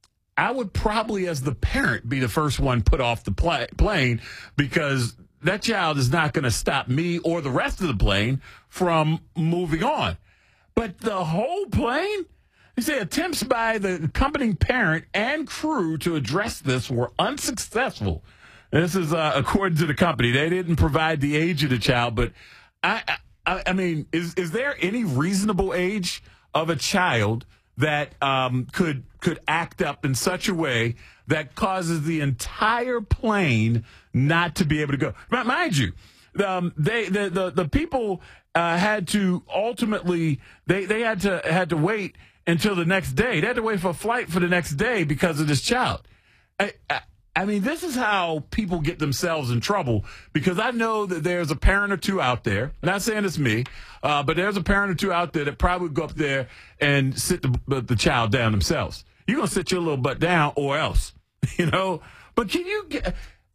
I would probably, as the parent, be the first one put off the pl- plane because that child is not going to stop me or the rest of the plane from moving on. But the whole plane, they say attempts by the accompanying parent and crew to address this were unsuccessful. This is uh, according to the company. They didn't provide the age of the child, but I, I, I mean, is is there any reasonable age of a child that um, could could act up in such a way that causes the entire plane not to be able to go? Mind you, um, they the the, the people uh, had to ultimately they, they had to had to wait until the next day. They had to wait for a flight for the next day because of this child. I, I, I mean, this is how people get themselves in trouble, because I know that there's a parent or two out there, not saying it's me, uh, but there's a parent or two out there that probably would go up there and sit the, the child down themselves. You're going to sit your little butt down or else, you know. But can you get,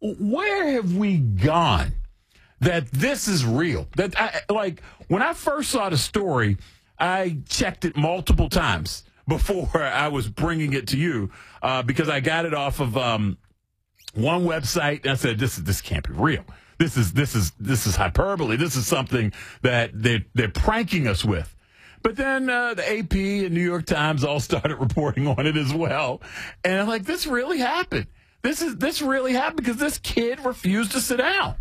where have we gone that this is real? That I, like, when I first saw the story, I checked it multiple times before I was bringing it to you uh, because I got it off of um, one website. And I said, "This is this can't be real. This is this is this is hyperbole. This is something that they're they're pranking us with." But then uh, the A P and New York Times all started reporting on it as well, and I'm like, "This really happened. This is this really happened because this kid refused to sit down."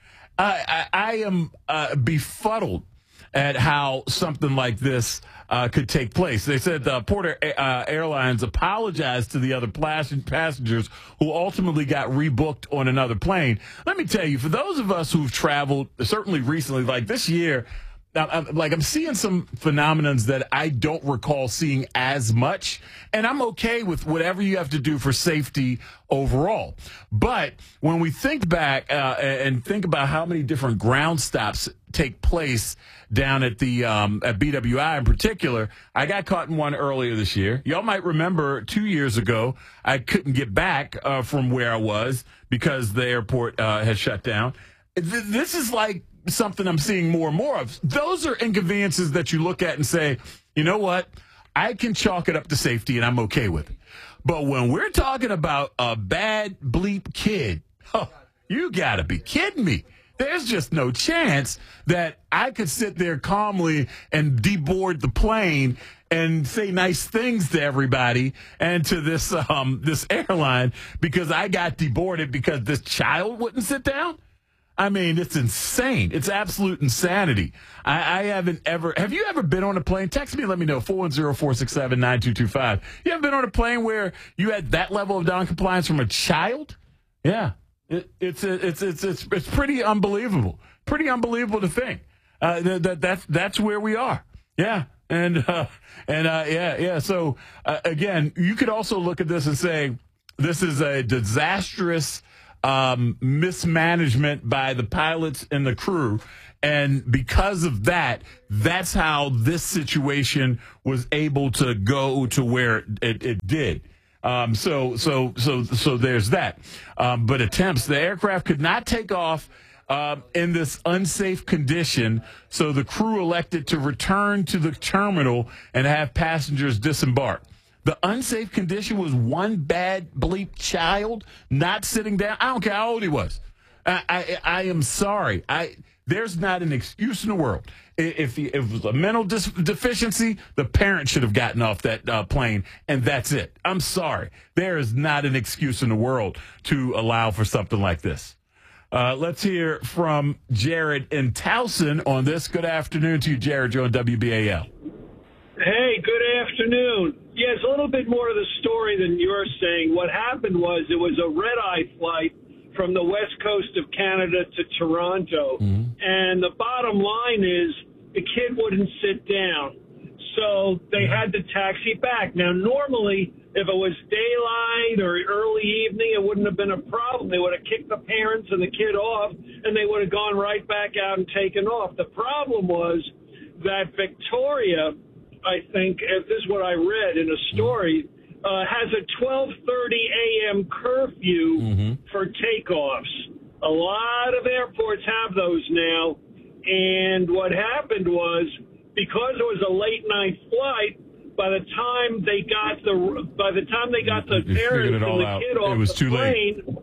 I I, I am uh, befuddled at how something like this uh, could take place. They said uh, Porter uh, Airlines apologized to the other passengers who ultimately got rebooked on another plane. Let me tell you, for those of us who've traveled, certainly recently, like this year, I'm, like I'm seeing some phenomenons that I don't recall seeing as much, and I'm okay with whatever you have to do for safety overall. But when we think back uh, and think about how many different ground stops take place down at the um, at B W I in particular, I got caught in one earlier this year. Y'all might remember two years ago, I couldn't get back uh, from where I was because the airport uh, had shut down. This is like something I'm seeing more and more of. Those are inconveniences that you look at and say, you know what? I can chalk it up to safety, and I'm okay with it. But when we're talking about a bad bleep kid, oh, you got to be kidding me. There's just no chance that I could sit there calmly and deboard the plane and say nice things to everybody and to this um, this airline because I got deboarded because this child wouldn't sit down. I mean, it's insane. It's absolute insanity. I, I haven't ever. Have you ever been on a plane? Text me and let me know. four one zero, four six seven, nine two two five. You ever been on a plane where you had that level of noncompliance from a child? Yeah. It, it's, it's it's it's it's pretty unbelievable. Pretty unbelievable to think uh, that, that that's that's where we are. Yeah, and uh, and uh, yeah yeah. So uh, again, you could also look at this and say this is a disastrous um, mismanagement by the pilots and the crew, and because of that, that's how this situation was able to go to where it, it did. Um, so, so, so, so there's that. Um, but attempts, the aircraft could not take off uh, in this unsafe condition. So the crew elected to return to the terminal and have passengers disembark. The unsafe condition was one bad bleep child not sitting down. I don't care how old he was. I, I, I am sorry. I, there's not an excuse in the world. If, if it was a mental dis- deficiency, the parent should have gotten off that uh, plane, and that's it. I'm sorry. There is not an excuse in the world to allow for something like this. Uh, let's hear from Jared in Towson on this. Good afternoon to you, Jared. You're on W B A L. Hey, good afternoon. Yeah, it's a little bit more of the story than you're saying. What happened was it was a red-eye flight from the west coast of Canada to Toronto. Mm-hmm. And the bottom line is the kid wouldn't sit down. So they had to taxi back. Now, normally, if it was daylight or early evening, it wouldn't have been a problem. They would have kicked the parents and the kid off, and they would have gone right back out and taken off. The problem was that Victoria, I think, if this is what I read in a story, uh, has a twelve thirty a.m. curfew mm-hmm. for takeoffs. A lot of airports have those now. And what happened was, because it was a late night flight, by the time they got the by the time they got the parents and the out. kid off it was the too plane, late.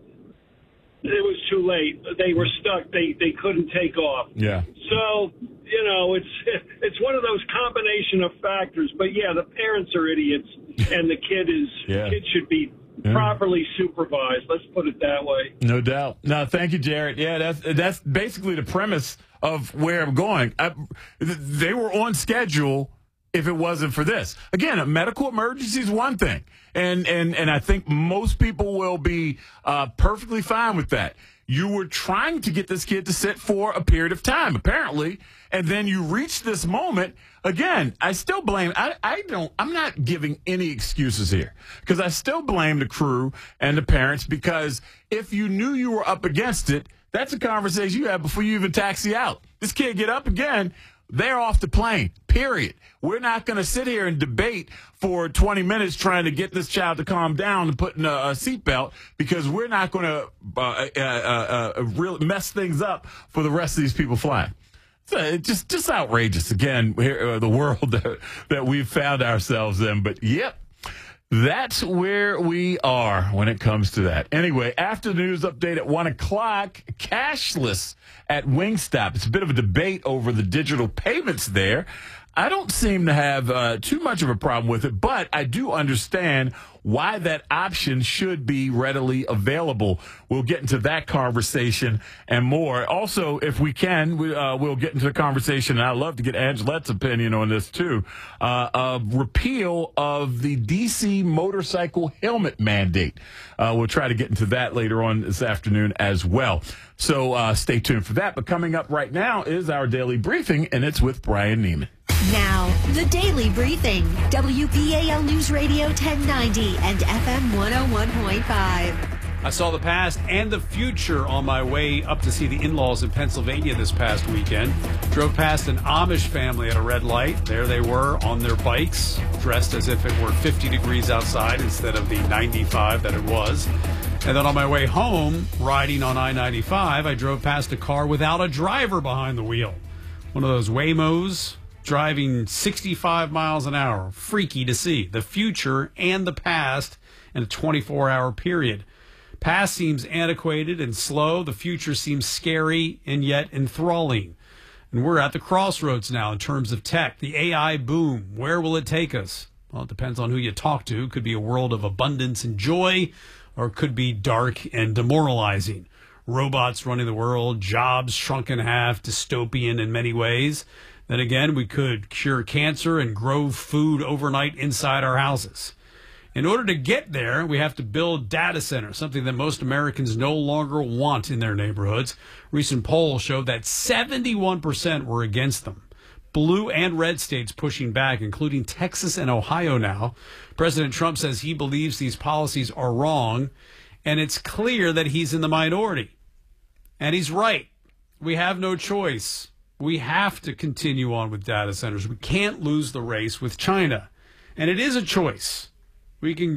It was too late. They were stuck. They they couldn't take off. Yeah. So, you know, it's it's one of those combination of factors. But yeah, the parents are idiots, and the kid is yeah. kid should be yeah. properly supervised. Let's put it that way. No doubt. No, thank you, Jared. Yeah, that's that's basically the premise of where I'm going. I, they were on schedule. If it wasn't for this, again, a medical emergency is one thing, and and and I think most people will be uh, perfectly fine with that. You were trying to get this kid to sit for a period of time, apparently, and then you reach this moment. Again, I still blame. I I don't. I'm not giving any excuses here because I still blame the crew and the parents, because if you knew you were up against it, that's a conversation you had before you even taxi out. This kid get up again. They're off the plane, period. We're not going to sit here and debate for twenty minutes trying to get this child to calm down and put in a, a seatbelt, because we're not going to uh, uh, uh, uh, real mess things up for the rest of these people flying. So it's just, just outrageous, again, here, uh, the world that, that we've found ourselves in. But, yep, that's where we are when it comes to that. Anyway, after the news update at one o'clock, cashless at Wingstop. It's a bit of a debate over the digital payments there. I don't seem to have uh, too much of a problem with it, but I do understand why that option should be readily available. We'll get into that conversation and more. Also, if we can, we, uh, we'll get into the conversation, and I'd love to get Angelette's opinion on this too, uh, of repeal of the D C motorcycle helmet mandate. Uh, we'll try to get into that later on this afternoon as well. So uh, stay tuned for that. But coming up right now is our daily briefing, and it's with Brian Neiman. Now, the Daily Briefing, W B A L News Radio ten ninety and F M one oh one point five. I saw the past and the future on my way up to see the in-laws in Pennsylvania this past weekend. Drove past an Amish family at a red light. There they were on their bikes, dressed as if it were fifty degrees outside instead of the ninety-five that it was. And then on my way home, riding on I ninety-five, I drove past a car without a driver behind the wheel. One of those Waymos, driving sixty-five miles an hour. Freaky to see. The future and the past in a twenty-four hour period. Past seems antiquated and slow. The future seems scary and yet enthralling. And we're at the crossroads now in terms of tech. The A I boom. Where will it take us? Well, it depends on who you talk to. It could be a world of abundance and joy, or it could be dark and demoralizing. Robots running the world, jobs shrunk in half, dystopian in many ways. Then again, we could cure cancer and grow food overnight inside our houses. In order to get there, we have to build data centers, something that most Americans no longer want in their neighborhoods. Recent polls showed that seventy-one percent were against them. Blue and red states pushing back, including Texas and Ohio now. President Trump says he believes these policies are wrong, and it's clear that he's in the minority. And he's right. We have no choice. We have to continue on with data centers. We can't lose the race with China. And it is a choice. We can